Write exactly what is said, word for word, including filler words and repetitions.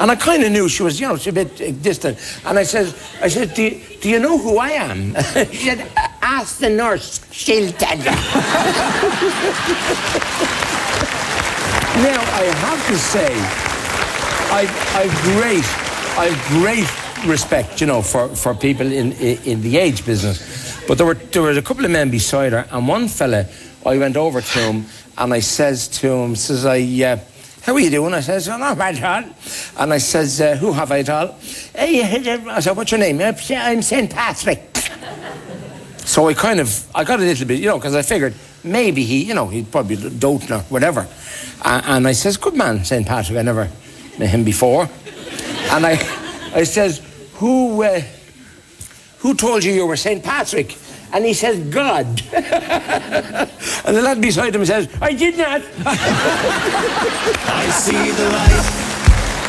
And I kind of knew she was, you know, she's a bit uh, distant. And I said, I said, do you, do you know who I am? She said, ask the nurse, she'll tell you. Now, I have to say, I've, I've great, I've great respect, you know, for, for people in, in, in the age business. But there were, there was a couple of men beside her, and one fella, I went over to him, and I says to him, says, I, uh, how are you doing? I says, oh, not bad at all. And I says, uh, who have I at all? Hey, I said, what's your name? I'm Saint Patrick. So I kind of, I got a little bit, you know, because I figured maybe he, you know, he'd probably doting or whatever. Uh, and I says, good man, Saint Patrick, I never met him before. And I, I says, who, uh, who told you you were Saint Patrick? And he says, God. And the lad beside him says, I did not. I see the light.